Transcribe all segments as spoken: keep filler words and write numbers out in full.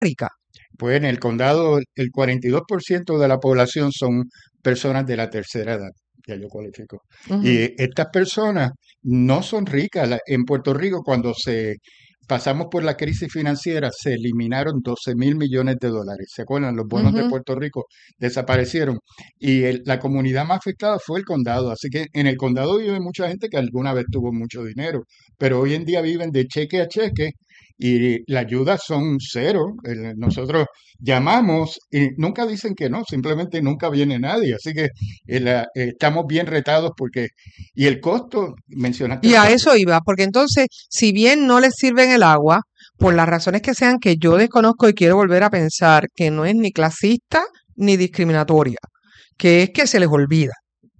rica. Pues en el condado el cuarenta y dos por ciento de la población son personas de la tercera edad, ya yo cualifico. Ujú. Y estas personas no son ricas. La- En Puerto Rico, cuando se pasamos por la crisis financiera, se eliminaron doce mil millones de dólares. ¿Se acuerdan? Los bonos de Ujú. Puerto Rico desaparecieron. Y el- la comunidad más afectada fue el condado. Así que en el condado vive mucha gente que alguna vez tuvo mucho dinero, pero hoy en día viven de cheque a cheque. Y la ayuda son cero. El- Nosotros llamamos y nunca dicen que no, simplemente nunca viene nadie. Así que eh, la- eh, estamos bien retados porque, y el costo, mencionaste Y el a costo. eso iba, porque entonces, si bien no les sirven el agua, por las razones que sean que yo desconozco y quiero volver a pensar que no es ni clasista ni discriminatoria, que es que se les olvida.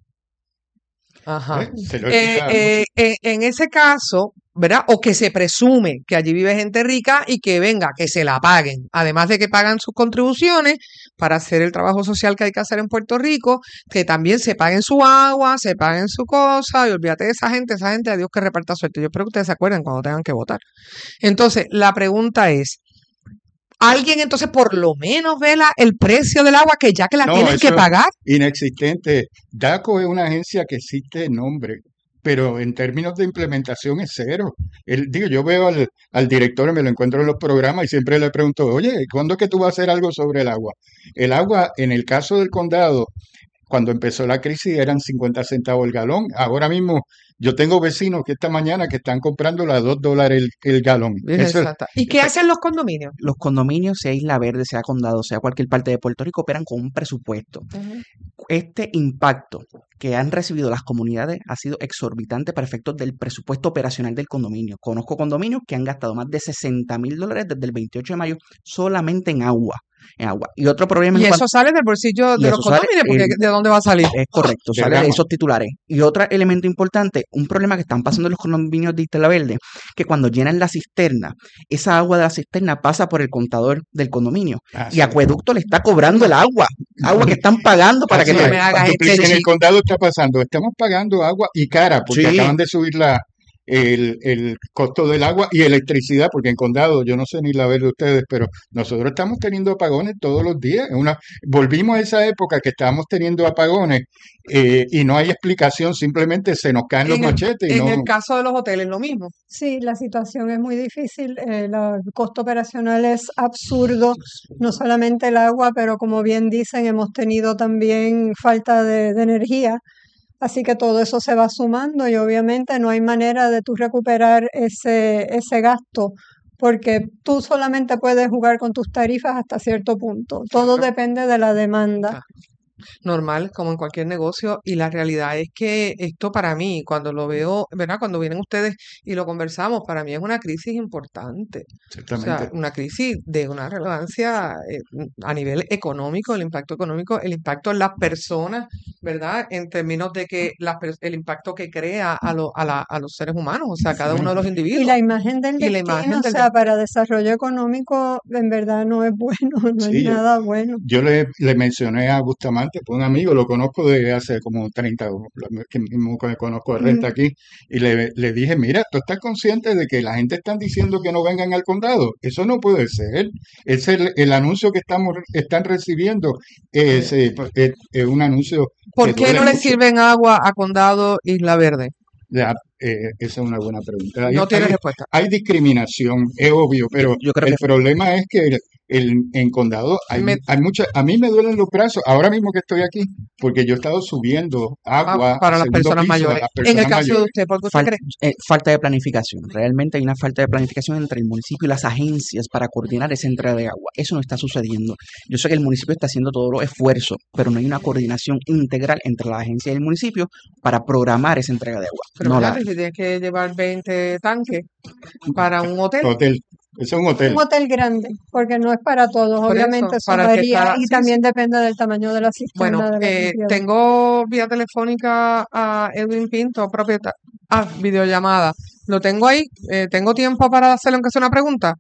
Ajá. ¿Eh? Se le Eh, olvida a muchos. eh, eh, en ese caso, ¿verdad? O que se presume que allí vive gente rica y que venga, que se la paguen. Además de que pagan sus contribuciones para hacer el trabajo social que hay que hacer en Puerto Rico, que también se paguen su agua, se paguen su cosa, y olvídate de esa gente, esa gente, a Dios que reparta suerte. Yo espero que ustedes se acuerden cuando tengan que votar. Entonces, la pregunta es, ¿alguien entonces por lo menos vela el precio del agua que ya que la No, tienen que eso es pagar? inexistente. DACO es una agencia que existe en nombre, pero en términos de implementación es cero. El, digo, yo veo al, al director y me lo encuentro en los programas y siempre le pregunto, oye, ¿cuándo es que tú vas a hacer algo sobre el agua? El agua, en el caso del condado, cuando empezó la crisis eran cincuenta centavos el galón. Ahora mismo yo tengo vecinos que esta mañana que están comprando a dos dólares el, el galón. Virgen Eso, Santa. ¿Y qué hacen los condominios? Los condominios, sea Isla Verde, sea Condado, sea cualquier parte de Puerto Rico, operan con un presupuesto. Ujú. Este impacto que han recibido las comunidades ha sido exorbitante para efectos del presupuesto operacional del condominio. Conozco condominios que han gastado más de sesenta mil dólares desde el veintiocho de mayo solamente en agua. En agua. Y otro problema Y en cuanto eso sale del bolsillo y de los eso sale condominios, porque el- ¿de dónde va a salir? es correcto, sale de derrama. esos titulares. Y otro elemento importante, un problema que están pasando en los condominios de Isla Verde, que cuando llenan la cisterna, esa agua de la cisterna pasa por el contador del condominio Así y es. Acueducto le está cobrando el agua, agua que están pagando para que Así No es. me traigan. hagas este Duplica- en el chiste. condado está pasando, estamos pagando agua y cara porque Sí, acaban de subir la, el, el costo del agua y electricidad, porque en condado, yo no sé ni la ver de ustedes, pero nosotros estamos teniendo apagones todos los días. Es Una, volvimos a esa época que estábamos teniendo apagones eh, y no hay explicación, simplemente se nos caen los En el, machetes y en el no. caso de los hoteles, lo mismo. Sí, la situación es muy difícil. eh, la- el costo operacional es absurdo. No solamente el agua, pero como bien dicen, hemos tenido también falta de, de energía. Así que todo eso se va sumando y obviamente no hay manera de tú recuperar ese, ese gasto porque tú solamente puedes jugar con tus tarifas hasta cierto punto. Todo Claro. depende de la demanda. Claro. Normal, como en cualquier negocio, y la realidad es que esto para mí, cuando lo veo, ¿verdad? Cuando vienen ustedes y lo conversamos, para mí es una crisis importante. O sea, Exactamente. una crisis de una relevancia eh, a nivel económico, el impacto económico, el impacto en las personas, ¿verdad? En términos de que las pers- el impacto que crea a, lo- a, la- a los seres humanos, o sea, a cada uno Bueno, de los Y individuos la imagen del y la destino, imagen o del sea, destino. para desarrollo económico, en verdad no es bueno, no es sí, yo, nada bueno. yo le, le mencioné a Bustamante, pues un amigo, lo conozco desde hace como treinta, o- lo- que mismo que conozco de renta Mm. aquí, y le, le dije, mira, ¿tú estás consciente de que la gente está diciendo que no vengan al condado? Eso no puede ser. Es el, el anuncio que estamos, están recibiendo, es, Eh, eh, es- es un anuncio que ¿Por qué duele no le mucho. sirven agua a Condado Isla Verde? Ya, eh, esa es una buena pregunta. Hay, No tiene hay, respuesta. hay discriminación, es obvio, yo, pero yo creo el que problema es que el, el- en condado hay, Me- hay mucha, a mí me duelen los brazos, ahora mismo que estoy aquí, porque yo he estado subiendo ah, agua para al las segundo personas piso a mayores. las En el personas caso de mayores. usted, ¿por qué usted fal- cree? eh, falta de planificación. Realmente hay una falta de planificación entre el municipio y las agencias para coordinar esa entrega de agua. Eso no está sucediendo. Yo sé que el municipio está haciendo todos los esfuerzos, pero no hay una coordinación integral entre la agencia y el municipio para programar esa entrega de agua. Pero No la fíjate, hay. si tienes que llevar veinte tanques para un hotel, Hotel, eso es un Un hotel. hotel grande, porque no es para todos, por obviamente eso, eso para el que varía está, y sí, sí. también depende del tamaño de la Bueno, cisterna de la eh, propiedad. tengo vía telefónica a Edwin Pinto, propietario. Ah, videollamada. Lo tengo ahí. Eh, ¿tengo tiempo para hacerle aunque sea una pregunta?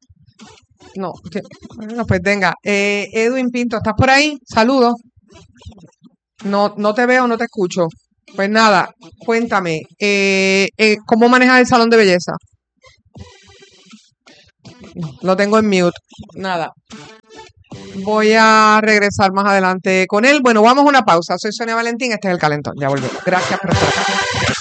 No. que- Bueno, pues venga. Eh, Edwin Pinto, ¿estás por ahí? Saludos. No, no te veo, no te escucho. Pues nada, cuéntame, eh, eh, ¿cómo manejas el salón de belleza? Lo tengo en mute. Nada. Voy a regresar más adelante con él. Bueno, vamos a una pausa. Soy Sonia Valentín, este es El Calentón. Ya volvemos. Gracias por estar acá.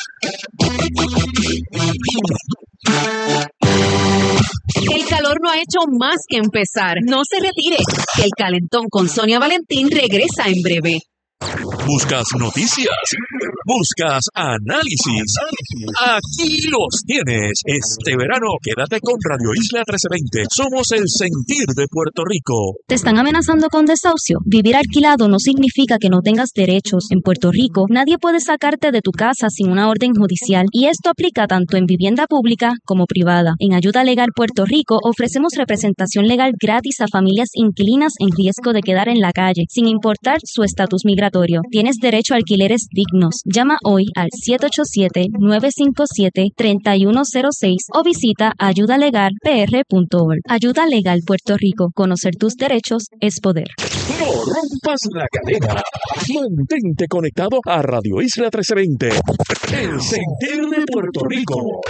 El calor no ha hecho más que empezar. No se retire. El Calentón con Sonia Valentín regresa en breve. ¿Buscas noticias? ¿Buscas análisis? Aquí los tienes. Este verano quédate con Radio Isla trece veinte. Somos el sentir de Puerto Rico. ¿Te están amenazando con desahucio? Vivir alquilado no significa que no tengas derechos. En Puerto Rico, nadie puede sacarte de tu casa sin una orden judicial, y esto aplica tanto en vivienda pública como privada. En Ayuda Legal Puerto Rico ofrecemos representación legal gratis a familias inquilinas en riesgo de quedar en la calle, sin importar su estatus migratorio. Tienes derecho a alquileres dignos. Llama hoy al siete ocho siete, nueve cinco siete, tres uno cero seis o visita ayuda legal p r punto org. Ayuda Legal Puerto Rico. Conocer tus derechos es poder. No rompas la cadena. Mantente conectado a Radio Isla trece veinte. El sentir de Puerto Rico.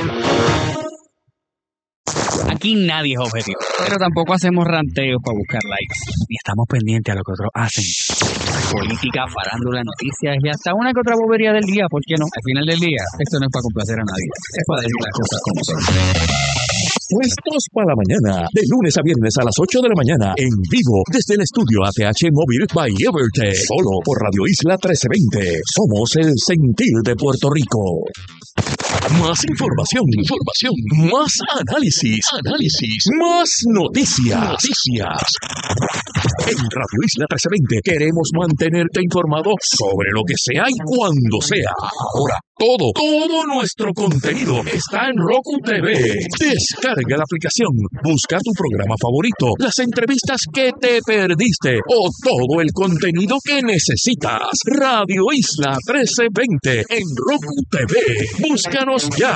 Aquí nadie es objetivo, pero tampoco hacemos ranteos para buscar likes, ni estamos pendientes a lo que otros hacen. Política, farándula, noticias y hasta una que otra bobería del día, ¿por qué no? Al final del día, esto no es para complacer a nadie, es para decir las cosas como son. Puestos para la mañana, de lunes a viernes a las ocho de la mañana, en vivo, desde el estudio A T H Móvil by Evertech, solo por Radio Isla trece veinte. Somos el sentir de Puerto Rico. Más información, información, más análisis, análisis, más noticias, noticias. En Radio Isla trece veinte queremos mantenerte informado sobre lo que sea y cuando sea. Ahora, todo, todo nuestro contenido está en Roku T V. Descarga la aplicación, busca tu programa favorito, las entrevistas que te perdiste o todo el contenido que necesitas. Radio Isla trece veinte en Roku T V. Búscanos ya.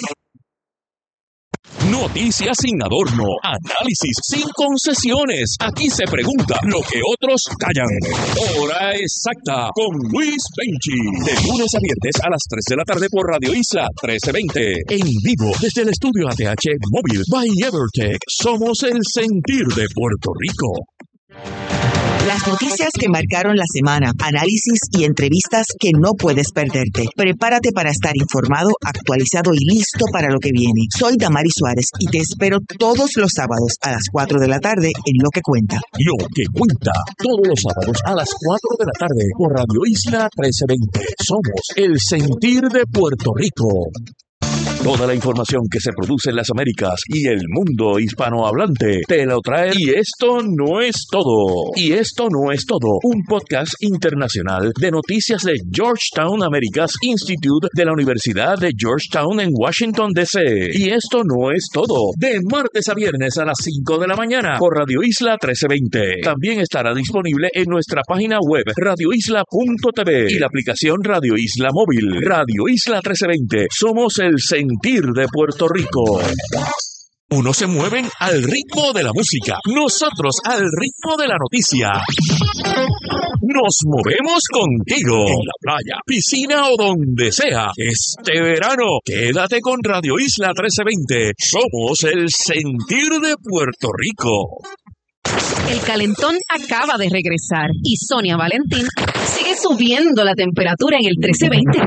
Noticias sin adorno, análisis sin concesiones. Aquí se pregunta lo que otros callan. Hora exacta con Luis Benchi. De lunes a viernes a las tres de la tarde por Radio Isla trece veinte. En vivo desde el estudio A T H Móvil by Evertech. Somos el sentir de Puerto Rico. Las noticias que marcaron la semana, análisis y entrevistas que no puedes perderte. Prepárate para estar informado, actualizado y listo para lo que viene. Soy Damari Suárez y te espero todos los sábados a las cuatro de la tarde en Lo que Cuenta. Lo que Cuenta, todos los sábados a las cuatro de la tarde por Radio Isla trece veinte. Somos el sentir de Puerto Rico. Toda la información que se produce en las Américas y el mundo hispanohablante te lo trae. Y esto no es todo. Y esto no es todo. Un podcast internacional de noticias de Georgetown Americas Institute de la Universidad de Georgetown en Washington, D C. Y esto no es todo. De martes a viernes a las cinco de la mañana por Radio Isla trece veinte. También estará disponible en nuestra página web radio isla punto t v y la aplicación Radio Isla Móvil. Radio Isla trece veinte. Somos el sentir de Puerto Rico. Unos se mueven al ritmo de la música, nosotros al ritmo de la noticia. Nos movemos contigo en la playa, piscina o donde sea. Este verano, quédate con Radio Isla trece veinte. Somos el sentir de Puerto Rico. El calentón acaba de regresar y Sonia Valentín sigue subiendo la temperatura en el trece veinte.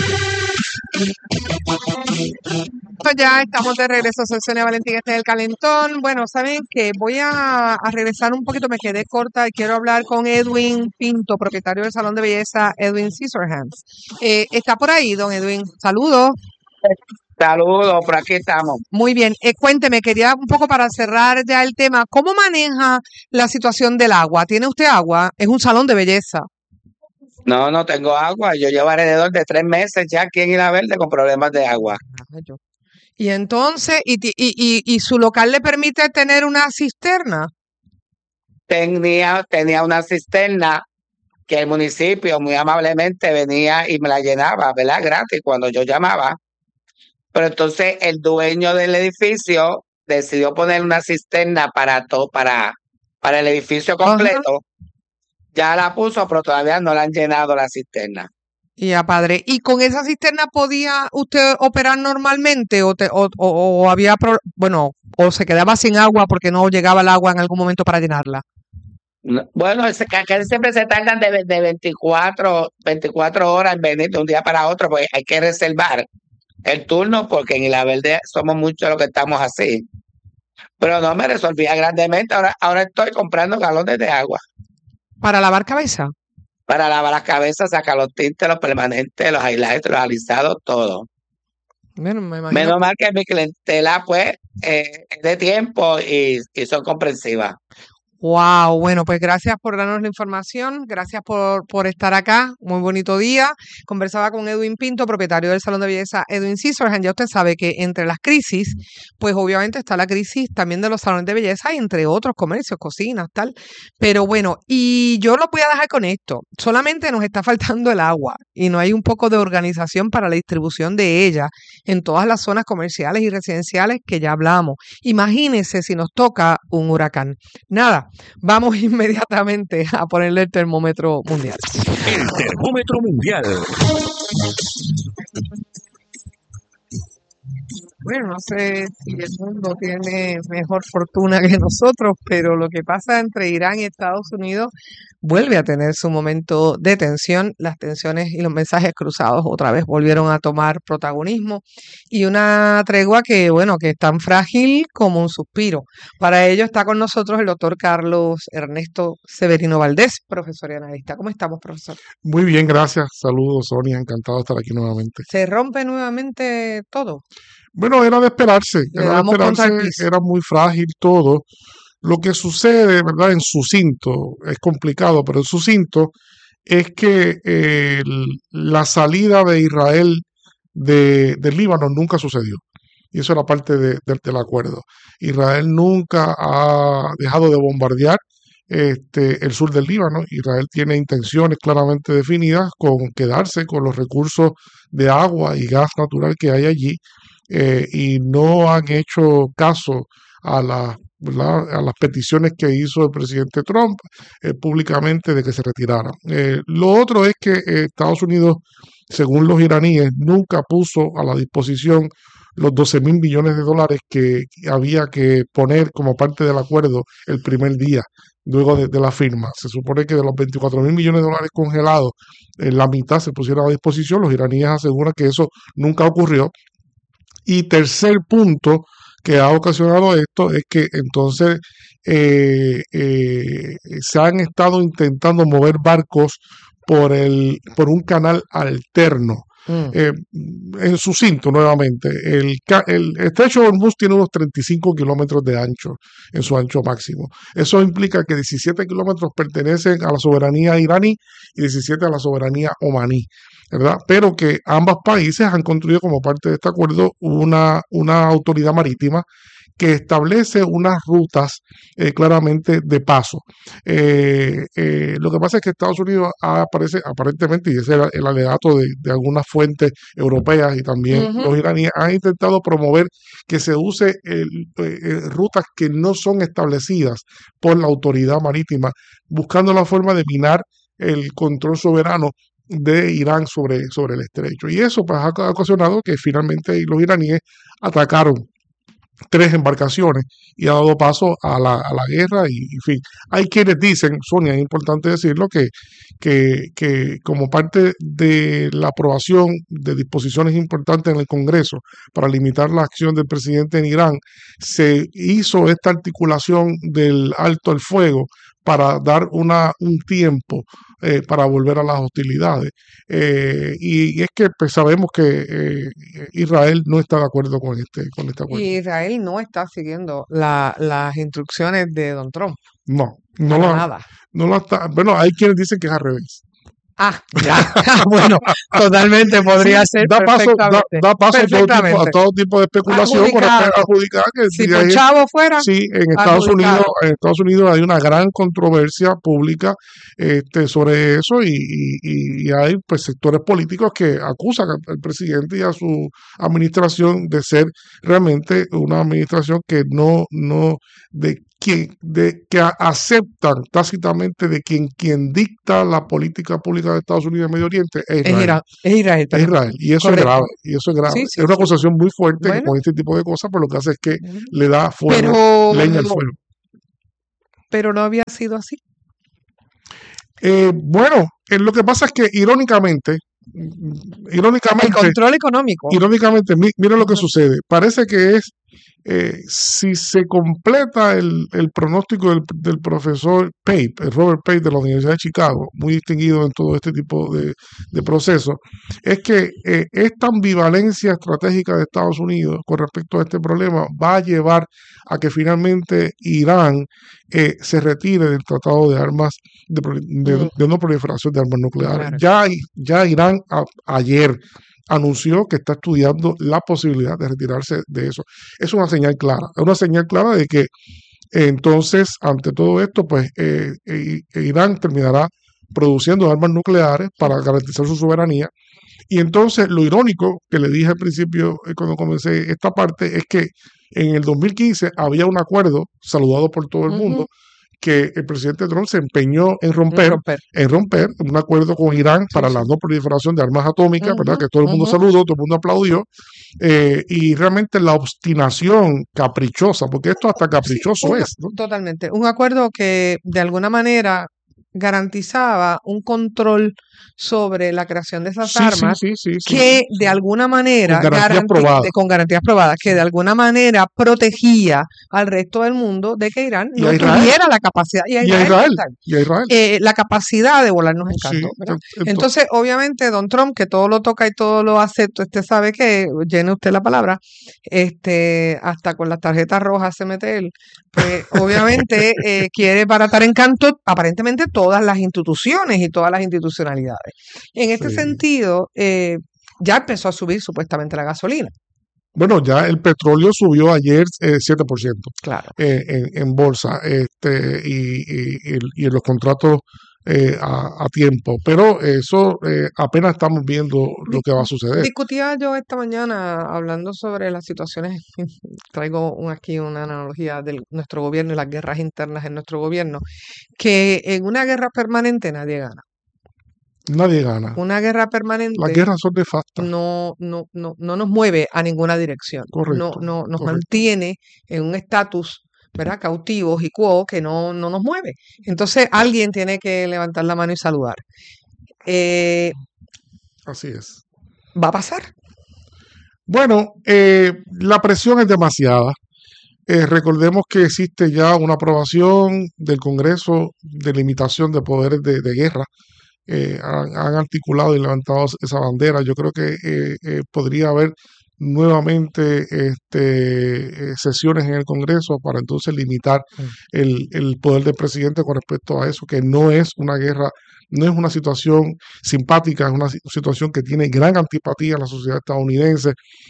Pues ya estamos de regreso, soy Sonia Valentín, este es El Calentón. Bueno, saben que voy a, a regresar un poquito, me quedé corta y quiero hablar con Edwin Pinto, propietario del salón de belleza Edwin Scissorhands. Eh, está por ahí, don Edwin. Saludos. Saludos, por aquí estamos. Muy bien, eh, cuénteme, quería un poco para cerrar ya el tema, ¿cómo maneja la situación del agua? ¿Tiene usted agua? Es un salón de belleza. No, no tengo agua. Yo llevo alrededor de tres meses ya aquí en Isla Verde con problemas de agua. Y entonces, ¿y, y, y, y su local le permite tener una cisterna? Tenía, tenía una cisterna que el municipio muy amablemente venía y me la llenaba, ¿verdad? Gratis cuando yo llamaba. Pero entonces el dueño del edificio decidió poner una cisterna para todo, para, para el edificio completo. Uh-huh. Ya la puso, pero todavía no la han llenado la cisterna. Ya, padre. ¿Y con esa cisterna podía usted operar normalmente o, te, o, o, o había, pro, bueno, o se quedaba sin agua porque no llegaba el agua en algún momento para llenarla? No, bueno, ese que siempre se tardan de, de veinticuatro, veinticuatro horas en venir de un día para otro, porque hay que reservar el turno, porque en Isla Verde somos muchos los que estamos así. Pero no me resolvía grandemente. Ahora, ahora estoy comprando galones de agua. ¿Para lavar cabeza? Para lavar las cabezas, sacar los tintes, los permanentes, los highlights, los alisados, todo. Bueno, me imagino. Menos mal que mi clientela, pues, eh, es de tiempo y, y son comprensivas. Wow, bueno, pues gracias por darnos la información, gracias por, por estar acá, muy bonito día. Conversaba con Edwin Pinto, propietario del Salón de Belleza Edwin Scissorhands. Ya usted sabe que entre las crisis, pues obviamente está la crisis también de los salones de belleza, entre otros comercios, cocinas, tal. Pero bueno, y yo lo voy a dejar con esto, solamente nos está faltando el agua y no hay un poco de organización para la distribución de ella en todas las zonas comerciales y residenciales que ya hablamos. Imagínense si nos toca un huracán. Nada. Vamos inmediatamente a ponerle el termómetro mundial. El termómetro mundial. Bueno, no sé si el mundo tiene mejor fortuna que nosotros, pero lo que pasa entre Irán y Estados Unidos vuelve a tener su momento de tensión. Las tensiones y los mensajes cruzados otra vez volvieron a tomar protagonismo y una tregua que, bueno, que es tan frágil como un suspiro. Para ello está con nosotros el doctor Carlos Ernesto Severino Valdés, profesor y analista. ¿Cómo estamos, profesor? Muy bien, gracias. Saludos, Sonia. Encantado de estar aquí nuevamente. ¿Se rompe nuevamente todo? Bueno, era de esperarse, Le era de damos contra el esperarse, piso. era muy frágil todo. Lo que sucede, ¿verdad? En sucinto, es complicado, pero en sucinto es que eh, el- la salida de Israel de, del Líbano nunca sucedió. Y eso era parte de- de- del acuerdo. Israel nunca ha dejado de bombardear este, el sur del Líbano. Israel tiene intenciones claramente definidas con quedarse con los recursos de agua y gas natural que hay allí, eh, y no han hecho caso a las, ¿verdad? a las peticiones que hizo el presidente Trump eh, públicamente de que se retiraran. Eh, lo otro es que eh, Estados Unidos, según los iraníes, nunca puso a la disposición los doce mil millones de dólares que había que poner como parte del acuerdo el primer día, luego de, de la firma. Se supone que de los veinticuatro mil millones de dólares congelados, eh, la mitad se pusieron a disposición. Los iraníes aseguran que eso nunca ocurrió. Y tercer punto que ha ocasionado esto es que entonces eh, eh, se han estado intentando mover barcos por el por un canal alterno. Mm. Eh, en sucinto, nuevamente, el, ca- el estrecho de Hormuz tiene unos treinta y cinco kilómetros de ancho en su ancho máximo. Eso implica que diecisiete kilómetros pertenecen a la soberanía iraní y diecisiete a la soberanía omaní, ¿verdad? Pero que ambos países han construido como parte de este acuerdo una, una autoridad marítima que establece unas rutas eh, claramente de paso. Eh, eh, lo que pasa es que Estados Unidos ha- aparece, aparentemente, y ese era el alegato de, de algunas fuentes europeas y también Ujú. los iraníes, han intentado promover que se use el, eh, eh, rutas que no son establecidas por la autoridad marítima, buscando la forma de minar el control soberano de Irán sobre, sobre el estrecho. Y eso pues, ha ha ocasionado que finalmente los iraníes atacaron tres embarcaciones y ha dado paso a la, a la guerra y, en fin, hay quienes dicen, Sonia, es importante decirlo, que, que, que como parte de la aprobación de disposiciones importantes en el Congreso para limitar la acción del presidente en Irán, se hizo esta articulación del alto el fuego para dar una, un tiempo eh, para volver a las hostilidades. Eh, y, y es que pues, sabemos que eh, Israel no está de acuerdo con este, con este acuerdo. Y Israel no está siguiendo la- las instrucciones de Don Trump. No, no Para la, nada. no la está. Bueno, hay quienes dicen que es al revés. Ah, ya. Bueno, totalmente podría Sí, ser da paso, da, perfectamente. da paso a todo, tipo, a Perfectamente. todo tipo de especulación con Adjudicado. respecto a adjudicar que Si si por hay- chavo fuera, sí, en Estados adjudicado. Unidos, en Estados Unidos hay una gran controversia pública este, sobre eso y, y- y hay pues sectores políticos que acusan al, al presidente y a su administración de ser realmente una administración que no, no de que, de, que a- aceptan tácitamente de quien, quien dicta la política pública de Estados Unidos en Medio Oriente es Es, Israel. Ira- es Israel, Es perdón. Israel. Y eso es Correcto. grave. Y eso es grave. Sí, Es sí, una sí. acusación muy fuerte que Bueno, con este tipo de cosas, pero lo que hace es que ujú. le da fuego, pero, leña al fuego. pero no había sido así. Eh, bueno, eh, lo que pasa es que irónicamente, mm, El irónicamente, control económico. irónicamente, mi- mira lo que Ujú. sucede. Parece que es, eh, si se completa el, el pronóstico del, del profesor Pape, el Robert Pape de la Universidad de Chicago, muy distinguido en todo este tipo de, de procesos, es que eh, esta ambivalencia estratégica de Estados Unidos con respecto a este problema va a llevar a que finalmente Irán eh, se retire del Tratado de Armas de, pro- de- Mm, de no proliferación de armas nucleares. claro. Ya, ya Irán a- ayer anunció que está estudiando la posibilidad de retirarse de eso. Es una señal clara, es una señal clara de que eh, entonces, ante todo esto, pues eh, eh, Irán terminará produciendo armas nucleares para garantizar su soberanía. Y entonces lo irónico que le dije al principio eh, cuando comencé esta parte es que en el dos mil quince había un acuerdo saludado por todo el mundo Ujú. que el presidente Trump se empeñó en En romper, romper. en romper un acuerdo con Irán Sí, para sí. la no proliferación de armas atómicas, ¿verdad? Ujú, Que todo el mundo ujú. saludó, todo el mundo aplaudió, eh, y realmente la obstinación caprichosa, porque esto hasta Sí, caprichoso una- es, ¿no? totalmente. Un acuerdo que de alguna manera garantizaba un control sobre la creación de esas Sí, sí, armas sí, sí, sí, que sí. de alguna Con manera garantías garanti- probadas. de- con garantías probadas, que de alguna manera protegía al resto del mundo de que Irán Y no a Israel, tuviera la capacidad, y a y a Israel, Israel, exacto, y a Israel. eh, la capacidad de volarnos en Sí, canto, ¿verdad? ent- ento- Entonces, obviamente, don Trump, que todo lo toca y todo lo acepta, usted sabe que, llene usted la palabra, este, hasta con las tarjetas rojas se mete él, pues obviamente eh, quiere baratar en canto aparentemente todas las instituciones y todas las institucionalidades. En este sí. sentido, eh, ya empezó a subir supuestamente la gasolina, Bueno, ya el petróleo subió ayer eh, siete por ciento claro. eh, en, en bolsa, este, y, y, y, y en los contratos eh, a, a tiempo, pero eso eh, apenas estamos viendo lo Di- que va a suceder. Discutía yo esta mañana hablando sobre las situaciones, traigo un- aquí una analogía de nuestro gobierno y las guerras internas en nuestro gobierno, que en una guerra permanente nadie gana. Nadie gana. Una guerra Las permanente guerras son nefastas. no, no, no, no nos mueve a ninguna dirección, no, Correcto, no, nos correcto. mantiene en un estatus, ¿verdad? Cautivos y quo que no, no nos mueve. Entonces alguien tiene que levantar la mano y saludar. Eh, Así es. ¿Va a pasar? Bueno, eh, la presión es demasiada. Eh, recordemos que existe ya una aprobación del Congreso de limitación de poderes de, de guerra. Eh, han, han articulado y levantado esa bandera. Yo creo que eh, eh, podría haber nuevamente este, eh, sesiones en el Congreso para entonces limitar Mm. el, el poder del presidente con respecto a eso, que no es una guerra, no es una situación simpática, es una si- situación que tiene gran antipatía en la sociedad estadounidense.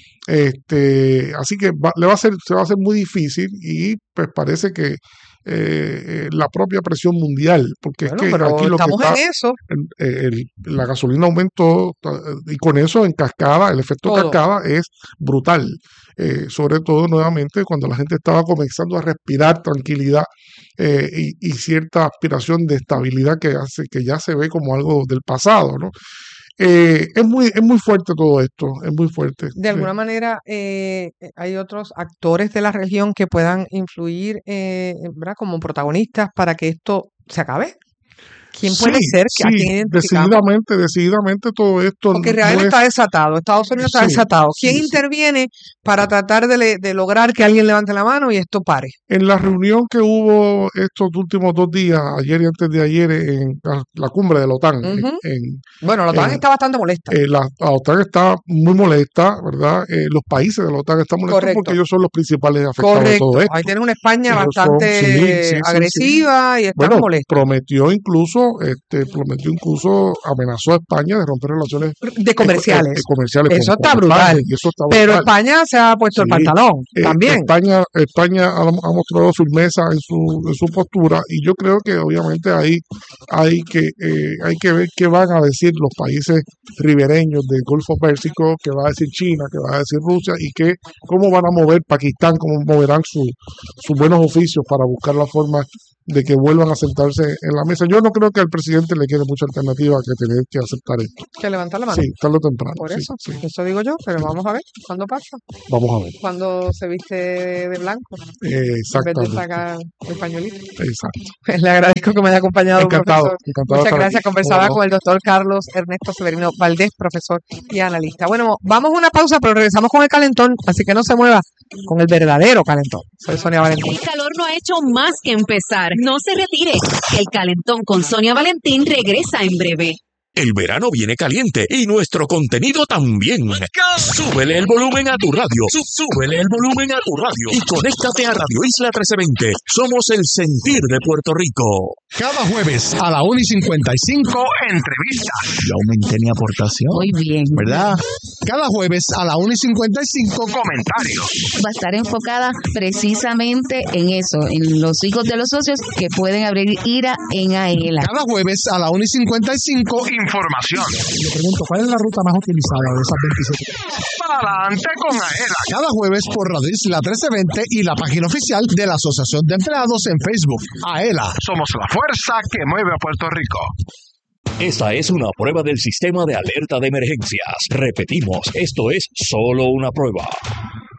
Este, así que va- le va a ser, se va a hacer muy difícil y pues parece que eh, eh, la propia presión mundial, porque Bueno, es que pero aquí lo que estamos está, en eso, el- el- la gasolina aumentó ta- y con eso en cascada, el efecto todo. cascada es brutal. Eh, sobre todo nuevamente cuando la gente estaba comenzando a respirar tranquilidad eh, y, y cierta aspiración de estabilidad que hace que ya se ve como algo del pasado, ¿no? Eh, es muy, es muy fuerte todo esto, es muy fuerte. De Sí. alguna manera, eh, eh, hay otros actores de la región que puedan influir, eh, ¿verdad? Como protagonistas para que esto se acabe. ¿Quién puede Sí, ser? ¿A sí, quién identificamos? decididamente, decididamente todo esto Porque no Israel es, está desatado, Estados Unidos está sí, desatado. ¿Quién sí, sí. interviene para tratar de, le- de lograr que alguien levante la mano y esto pare? En la reunión que hubo estos últimos dos días, ayer y antes de ayer, en la, la cumbre de la OTAN, en, Ujú. en- Bueno, la OTAN en- está bastante molesta. eh, la, la OTAN está muy molesta, ¿verdad? Eh, los países de la OTAN están molestos Correcto. porque ellos son los principales afectados de todo Correcto. esto. Ahí tiene una España Ellos son, sí, bastante sí, sí, sí. agresiva y está Bueno, molesta. prometió incluso prometió, este, prometió incluso, amenazó a España de romper relaciones de comerciales. eh, eh, comerciales eso con, está con brutal. España, y eso está Pero brutal. España se ha puesto Sí, el pantalón eh, también. España, España ha, ha mostrado firmeza en su, en su postura, y yo creo que obviamente ahí hay que, eh, hay que ver qué van a decir los países ribereños del Golfo Pérsico, qué va a decir China, qué va a decir Rusia, y que, cómo van a mover Pakistán, cómo moverán su, sus buenos oficios para buscar la forma de que vuelvan a sentarse en la mesa. Yo no creo que al presidente le quede mucha alternativa que tener que aceptar esto. Que levantar la mano. Sí, tarde o temprano. Por sí, eso, sí. eso digo yo, pero vamos a ver cuándo pasa. Vamos a ver. Cuando se viste de blanco, Eh, en vez de exactamente. sacar el pañuelito. Exacto. Le agradezco que me haya acompañado, Encantado, profesor. encantado de Muchas estar gracias. aquí. Conversaba ¿Cómo no? con el doctor Carlos Ernesto Severino Valdés, profesor y analista. Bueno, vamos a una pausa, pero regresamos con el calentón, así que no se mueva con el verdadero calentón. Soy Sonia Valentín. El calor no ha hecho más que empezar. No se retire. El calentón con Sonia Valentín regresa en breve. El verano viene caliente y nuestro contenido también. Súbele el volumen a tu radio. Sú- Súbele el volumen a tu radio. Y conéctate a Radio Isla trece veinte. Somos el sentir de Puerto Rico. Cada jueves a la una y cincuenta y cinco, entrevistas. Yo aumenté mi aportación. Muy bien. ¿Verdad? Cada jueves a la una y cincuenta y cinco, comentarios. Va a estar enfocada precisamente en eso, en los hijos de los socios que pueden abrir ira en AELA. Cada jueves a la una y cincuenta y cinco, información. Le pregunto, ¿cuál es la ruta más utilizada de esas veintisiete? Para adelante con AELA. Cada jueves por Radio Isla trece veinte y la página oficial de la Asociación de Empleados en Facebook. AELA, somos la fuerza que mueve a Puerto Rico. Esta es una prueba del sistema de alerta de emergencias. Repetimos, esto es solo una prueba.